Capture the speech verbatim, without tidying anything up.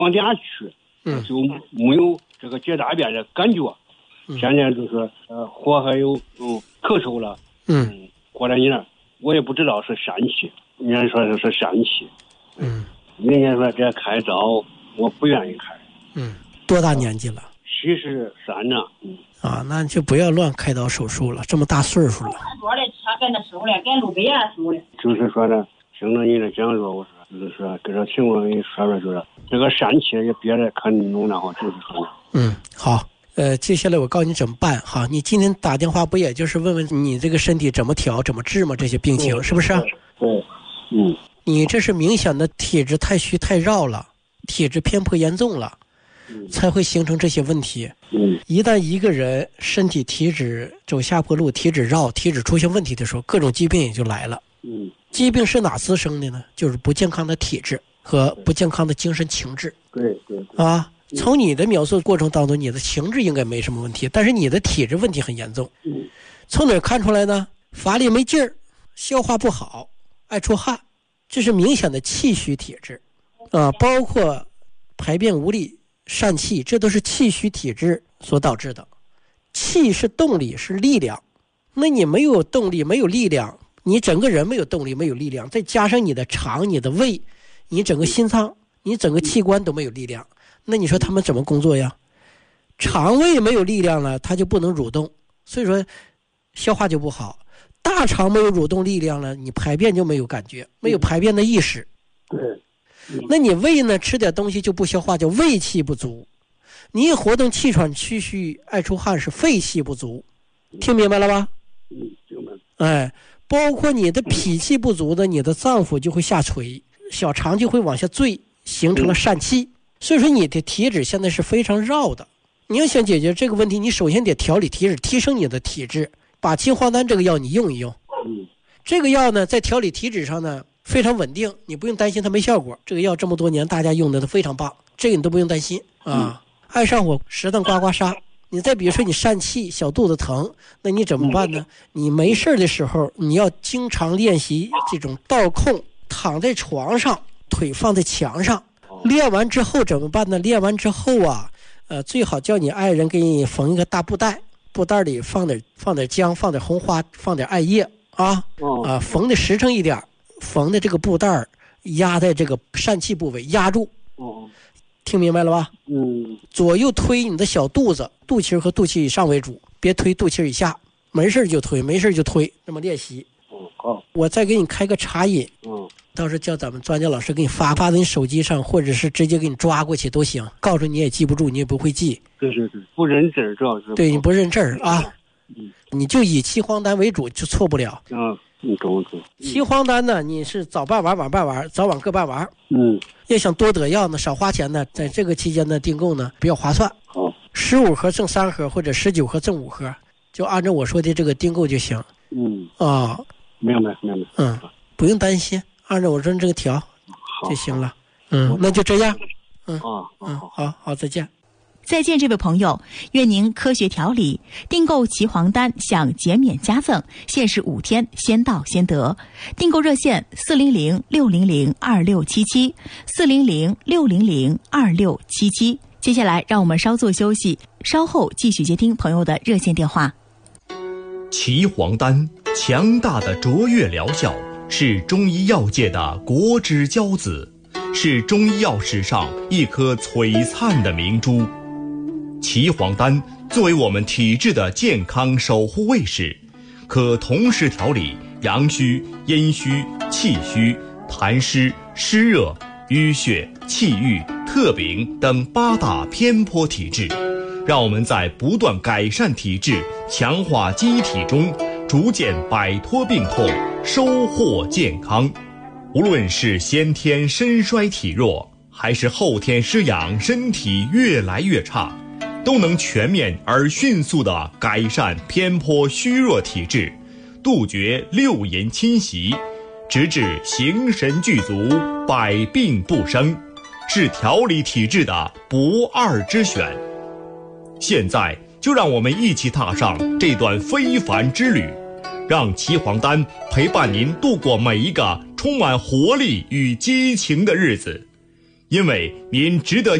往家去，嗯，就没有这个解大便的感觉。嗯、现在就是呃，火还有嗯咳嗽了，嗯，过来年我也不知道是疝气，人家说是疝气，嗯，人家说这开刀，我不愿意开。 嗯，多大年纪了？ 七十三呢。嗯。 啊，那就不要乱开刀手术了，这么大岁数了。 多的他跟他收了，跟路北啊收了。 就是说呢，听了你的讲座，我说就是说给这情况给你说说，就是这个疝气也别的可弄然后就是说。 嗯，好。呃，接下来我告诉你怎么办哈。你今天打电话不也就是问问你这个身体怎么调、怎么治吗？这些病情是不是？ 对，嗯。 你这是明显的体质太虚太绕了，体质偏颇严重了，嗯、才会形成这些问题。嗯。一旦一个人身体体质走下坡路、体质绕、体质出现问题的时候，各种疾病也就来了。嗯。疾病是哪滋生的呢？就是不健康的体质和不健康的精神情志。 对对。 啊。从你的描述过程当中，你的情志应该没什么问题，但是你的体质问题很严重。嗯，从哪儿看出来呢？乏力没劲儿，消化不好，爱出汗，这是明显的气虚体质啊。包括排便无力、疝气，这都是气虚体质所导致的。气是动力，是力量，那你没有动力，没有力量，你整个人没有动力，没有力量，再加上你的肠、你的胃、你整个心脏、你整个器官都没有力量。那你说他们怎么工作呀？肠胃没有力量了，它就不能蠕动，所以说消化就不好。大肠没有蠕动力量了，你排便就没有感觉，没有排便的意识。 对。 那你胃呢，吃点东西就不消化，叫胃气不足。你一活动气喘吁吁爱出汗是肺气不足，听明白了吧？ 嗯，明白。 哎，包括你的脾气不足的，你的脏腑就会下垂，小肠就会往下坠，形成了疝气。所以说你的体质现在是非常绕的，你要想解决这个问题，你首先得调理体质，提升你的体质，把金黄丹这个药你用一用。嗯，这个药呢在调理体质上呢非常稳定，你不用担心它没效果。这个药这么多年大家用的都非常棒，这个你都不用担心啊。爱上火适当刮刮痧，你再比如说你疝气小肚子疼，那你怎么办呢？你没事的时候你要经常练习这种倒空，躺在床上腿放在墙上，练完之后怎么办呢？练完之后啊，呃，最好叫你爱人给你缝一个大布袋，布袋里放点放点姜，放点红花，放点艾叶啊，啊，缝的实诚一点，缝的这个布袋压在这个疝气部位压住。哦，听明白了吧？嗯。左右推你的小肚子，肚脐和肚脐以上为主，别推肚脐以下。没事就推，没事就推，这么练习。嗯，好。我再给你开个茶饮。嗯。到时候叫咱们专家老师给你发发在你手机上，或者是直接给你抓过去都行。告诉你也记不住，你也不会记。 对对对，不认字儿主要是。 对，你不认字儿啊，嗯，你就以岐黄丹为主，就错不了。 啊，你懂懂。 岐黄丹呢，你是早办完晚办完，早晚各办完。 嗯。 要想多得药呢，少花钱呢，在这个期间呢订购呢比较划算。 好。 十五盒赠三盒，或者十九盒赠五盒，就按照我说的这个订购就行。 嗯。 啊， 明白明白。 嗯，不用担心。按照我说这个调就行了。嗯，那就这样。嗯啊嗯，好好，再见。 再见，这位朋友，愿您科学调理，订购岐黄丹享减免加赠，限时五天，先到先得。订购热线四零零六零零二六七七四零零六零零二六七七。接下来让我们稍作休息，稍后继续接听朋友的热线电话。 岐黄丹强大的卓越疗效，是中医药界的国之骄子，是中医药史上一颗璀璨的明珠。岐黄丹作为我们体质的健康守护卫士，可同时调理阳虚、阴虚、气虚、痰湿、湿热、淤血、气郁、特禀等八大偏颇体质，让我们在不断改善体质、强化机体中，逐渐摆脱病痛，收获健康。无论是先天身衰体弱，还是后天失养身体越来越差，都能全面而迅速地改善偏颇虚弱体质，杜绝六淫侵袭，直至形神俱足，百病不生，是调理体质的不二之选。现在就让我们一起踏上这段非凡之旅，让岐黄丹陪伴您度过每一个充满活力与激情的日子。 因为您值得